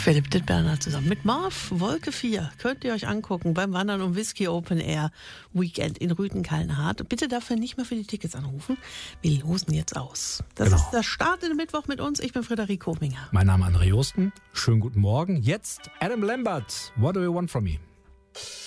Philipp Dittberner zusammen mit Marv, Wolke 4. Könnt ihr euch angucken beim Wandern um Whisky Open Air Weekend in Rüthen-Kallenhardt. Bitte dafür nicht mehr für die Tickets anrufen. Wir losen jetzt aus. Das ist der Start in den Mittwoch mit uns. Ich bin Friederike Hofinger. Mein Name ist André Josten. Schönen guten Morgen. Jetzt Adam Lambert. What do you want from me?